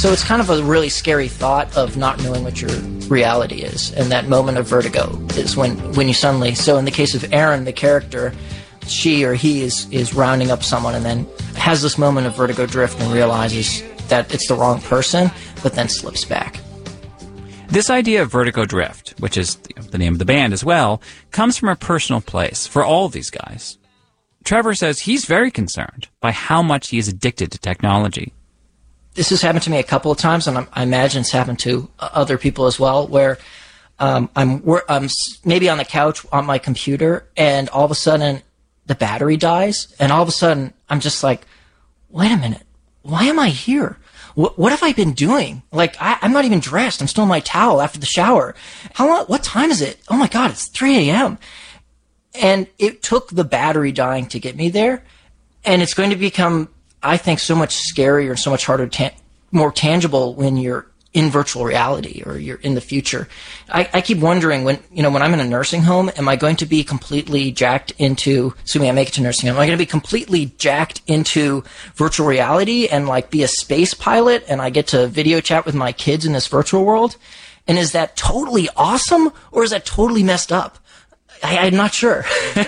So it's kind of a really scary thought of not knowing what your reality is. And that moment of vertigo is when you suddenly... So in the case of Aaron, the character, she or he is rounding up someone and then has this moment of vertigo drift and realizes that it's the wrong person, but then slips back. This idea of vertigo drift, which is the name of the band as well, comes from a personal place for all of these guys. Trevor says he's very concerned by how much he is addicted to technology. This has happened to me a couple of times, and I imagine it's happened to other people as well, where I'm maybe on the couch on my computer, and all of a sudden the battery dies, and all of a sudden I'm just like, wait a minute, why am I here? What have I been doing? Like, I'm not even dressed. I'm still in my towel after the shower. What time is it? Oh my God, it's 3 a.m. And it took the battery dying to get me there. And it's going to become, I think, so much scarier, so much harder, more tangible when you're in virtual reality or you're in the future. I keep wondering when I'm in a nursing home, am I going to be completely jacked into, assuming I make it to nursing home, am I going to be completely jacked into virtual reality and like be a space pilot and I get to video chat with my kids in this virtual world? And is that totally awesome or is that totally messed up? I'm not sure.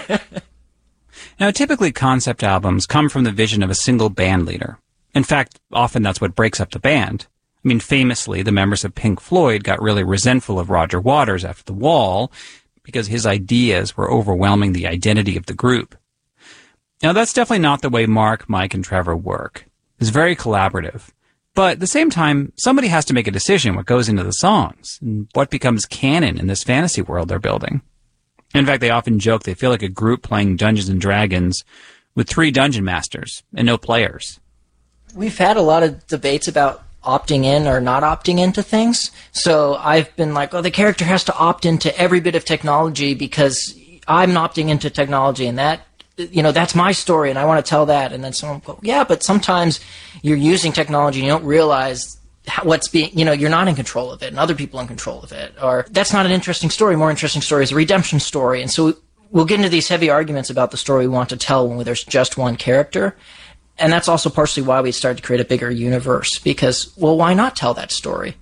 Now, typically concept albums come from the vision of a single band leader. In fact, often that's what breaks up the band. I mean, famously, the members of Pink Floyd got really resentful of Roger Waters after The Wall because his ideas were overwhelming the identity of the group. Now, that's definitely not the way Mark, Mike, and Trevor work. It's very collaborative. But at the same time, somebody has to make a decision what goes into the songs and what becomes canon in this fantasy world they're building. In fact, they often joke they feel like a group playing Dungeons & Dragons with 3 dungeon masters and no players. We've had a lot of debates about opting in or not opting into things. So I've been like, the character has to opt into every bit of technology because I'm opting into technology and that, that's my story and I want to tell that. And then someone will go, yeah, but sometimes you're using technology and you don't realize what's being, you're not in control of it and other people are in control of it. Or that's not an interesting story. More interesting story is a redemption story. And so we'll get into these heavy arguments about the story we want to tell when there's just one character. And that's also partially why we started to create a bigger universe, because, why not tell that story?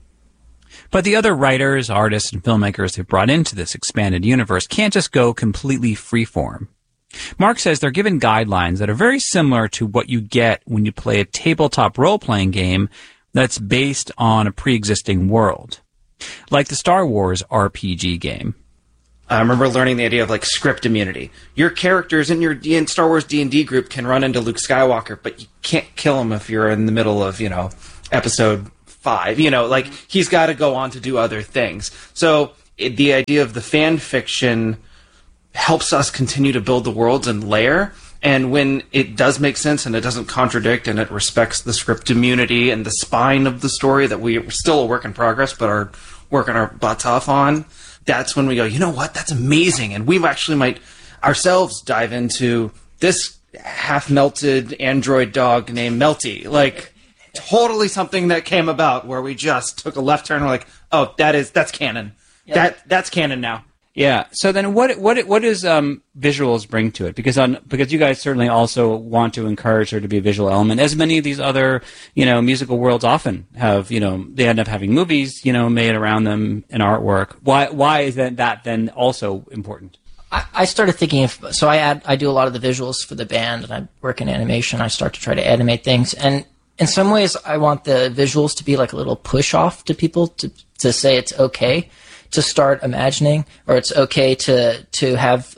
But the other writers, artists, and filmmakers they've brought into this expanded universe can't just go completely freeform. Mark says they're given guidelines that are very similar to what you get when you play a tabletop role-playing game that's based on a pre-existing world, like the Star Wars RPG game. I remember learning the idea of like script immunity. Your characters in Star Wars D&D group can run into Luke Skywalker, but you can't kill him if you're in the middle of, episode 5. He's got to go on to do other things. So the idea of the fan fiction helps us continue to build the worlds and layer. And when it does make sense and it doesn't contradict and it respects the script immunity and the spine of the story that we're still a work in progress but are working our butts off on, that's when we go, you know what, that's amazing. And we actually might ourselves dive into this half-melted android dog named Melty. Like, totally something that came about where we just took a left turn and we're like, oh, that's canon. Yeah. That's canon now. Yeah. So then what does visuals bring to it? Because you guys certainly also want to encourage there to be a visual element, as many of these other, musical worlds often have, they end up having movies, made around them and artwork. Why is that then also important? I started thinking I do a lot of the visuals for the band and I work in animation. I start to try to animate things. And in some ways I want the visuals to be like a little push off to people to say it's okay to start imagining, or it's okay to have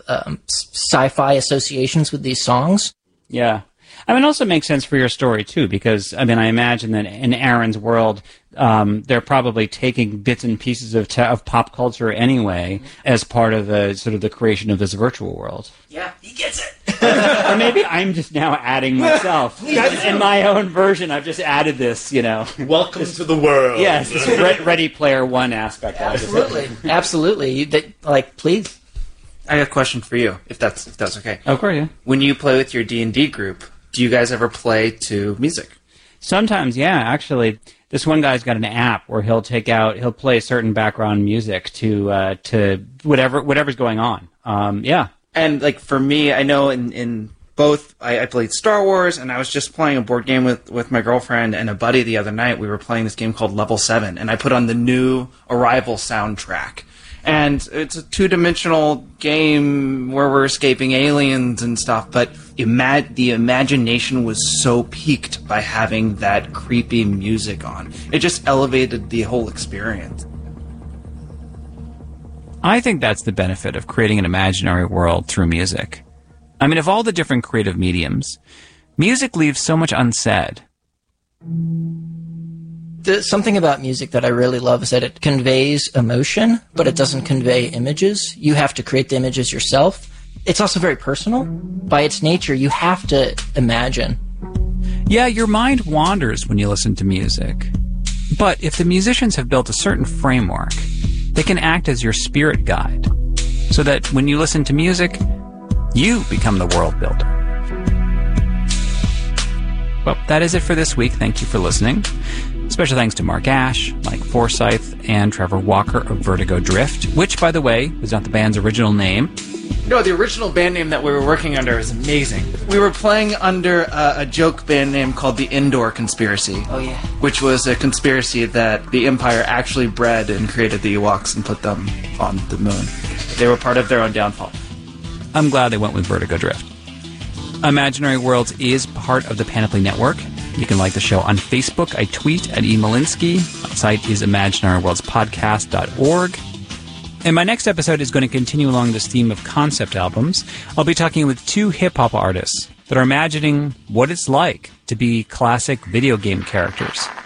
sci-fi associations with these songs. Yeah. It also makes sense for your story, too, because, I imagine that in Aaron's world, they're probably taking bits and pieces of pop culture anyway as part of the sort of the creation of this virtual world. Yeah, he gets it. Or maybe I'm just now adding myself. In my own version, I've just added this, Welcome to the world. Yes, this Ready Player One aspect. Absolutely. Absolutely. Please. I got a question for you, if that's okay. Of course, yeah. When you play with your D&D group, do you guys ever play to music? Sometimes, yeah. Actually, this one guy's got an app where he'll play certain background music to whatever's going on. Yeah. And for me, I know in I played Star Wars, and I was just playing a board game with my girlfriend and a buddy the other night. We were playing this game called Level 7, and I put on the new Arrival soundtrack. And it's a two-dimensional game where we're escaping aliens and stuff, but the imagination was so piqued by having that creepy music on. It just elevated the whole experience. I think that's the benefit of creating an imaginary world through music. I mean, of all the different creative mediums, music leaves so much unsaid. Something about music that I really love is that it conveys emotion, but it doesn't convey images. You have to create the images yourself. It's also very personal. By its nature, you have to imagine. Yeah, your mind wanders when you listen to music. But if the musicians have built a certain framework, they can act as your spirit guide, so that when you listen to music, you become the world builder. Well, that is it for this week. Thank you for listening. Special thanks to Mark Ash, Mike Forsyth, and Trevor Walker of Vertigo Drift, which, by the way, was not the band's original name. No, the original band name that we were working under is amazing. We were playing under a joke band name called the Indoor Conspiracy. Oh, yeah. Which was a conspiracy that the Empire actually bred and created the Ewoks and put them on the moon. They were part of their own downfall. I'm glad they went with Vertigo Drift. Imaginary Worlds is part of the Panoply Network. You can like the show on Facebook. I tweet at @emolinsky. My site is imaginaryworldspodcast.org. And my next episode is going to continue along this theme of concept albums. I'll be talking with two hip-hop artists that are imagining what it's like to be classic video game characters.